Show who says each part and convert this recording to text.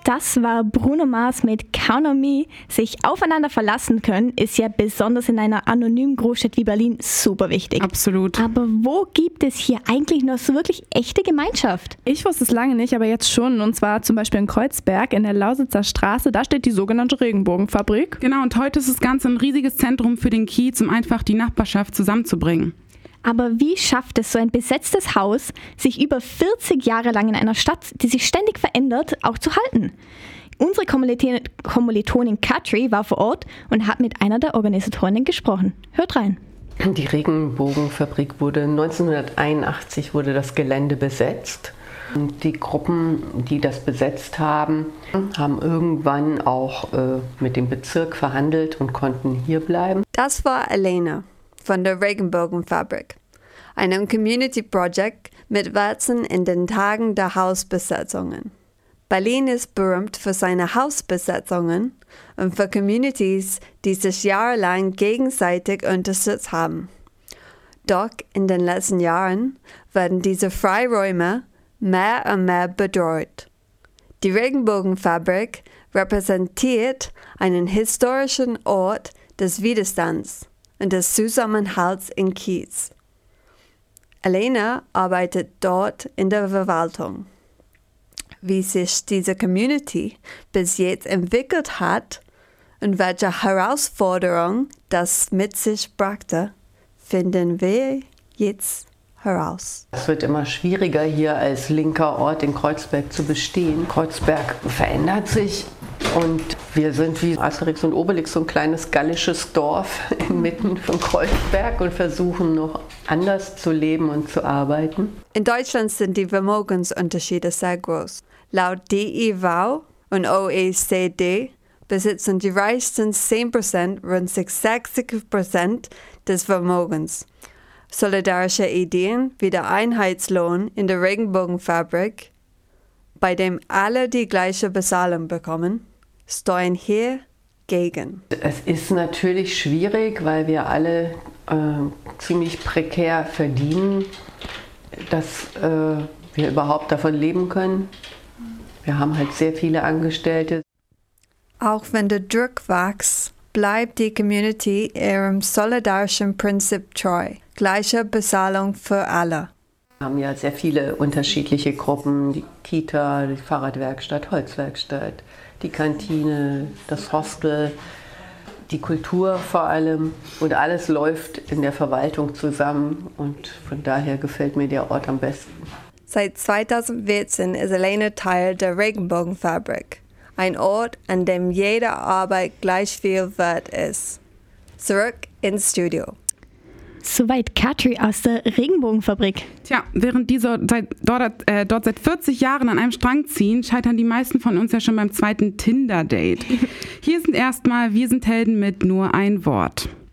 Speaker 1: Das war Bruno Mars mit Count on Me. Sich aufeinander verlassen können, ist ja besonders in einer anonymen Großstadt wie Berlin super wichtig.
Speaker 2: Absolut.
Speaker 1: Aber wo gibt es hier eigentlich noch so wirklich echte Gemeinschaft?
Speaker 2: Ich wusste es lange nicht, aber jetzt schon. Und zwar zum Beispiel in Kreuzberg in der Lausitzer Straße. Da steht die sogenannte Regenbogenfabrik.
Speaker 3: Genau, und heute ist das Ganze ein riesiges Zentrum für den Kiez, um einfach die Nachbarschaft zusammenzubringen.
Speaker 1: Aber wie schafft es so ein besetztes Haus, sich über 40 Jahre lang in einer Stadt, die sich ständig verändert, auch zu halten? Unsere Kommilitonin Katri war vor Ort und hat mit einer der Organisatorinnen gesprochen. Hört rein.
Speaker 4: Die Regenbogenfabrik wurde 1981 wurde das Gelände besetzt. Und die Gruppen, die das besetzt haben, haben irgendwann auch mit dem Bezirk verhandelt und konnten hier bleiben.
Speaker 5: Das war Elena von der Regenbogenfabrik, einem Community Project mit Wurzeln in den Tagen der Hausbesetzungen. Berlin ist berühmt für seine Hausbesetzungen und für Communities, die sich jahrelang gegenseitig unterstützt haben. Doch in den letzten Jahren werden diese Freiräume mehr und mehr bedroht. Die Regenbogenfabrik repräsentiert einen historischen Ort des Widerstands und des Zusammenhalts in Kiez. Elena arbeitet dort in der Verwaltung. Wie sich diese Community bis jetzt entwickelt hat und welche Herausforderungen das mit sich brachte, finden wir jetzt heraus.
Speaker 4: Es wird immer schwieriger, hier als linker Ort in Kreuzberg zu bestehen. Kreuzberg verändert sich und wir sind wie Asterix und Obelix, so ein kleines gallisches Dorf inmitten von Kreuzberg und versuchen noch anders zu leben und zu arbeiten.
Speaker 5: In Deutschland sind die Vermögensunterschiede sehr groß. Laut DIV und OECD besitzen die reichsten 10% rund 60% des Vermögens. Solidarische Ideen wie der Einheitslohn in der Regenbogenfabrik, bei dem alle die gleiche Bezahlung bekommen, steuern hier gegen.
Speaker 4: Es ist natürlich schwierig, weil wir alle ziemlich prekär verdienen, dass wir überhaupt davon leben können. Wir haben halt sehr viele Angestellte.
Speaker 5: Auch wenn der Druck wächst, bleibt die Community ihrem solidarischen Prinzip treu. Gleiche Bezahlung für alle.
Speaker 4: Wir haben ja sehr viele unterschiedliche Gruppen, die Kita, die Fahrradwerkstatt, Holzwerkstatt, die Kantine, das Hostel, die Kultur vor allem. Und alles läuft in der Verwaltung zusammen und von daher gefällt mir der Ort am besten.
Speaker 5: Seit 2014 ist Elena Teil der Regenbogenfabrik, ein Ort, an dem jede Arbeit gleich viel wert ist. Zurück ins Studio.
Speaker 1: Soweit Katri aus der Regenbogenfabrik.
Speaker 3: Tja, während die dort seit 40 Jahren an einem Strang ziehen, scheitern die meisten von uns ja schon beim zweiten Tinder-Date. Hier sind erstmal Wir sind Helden mit nur ein Wort.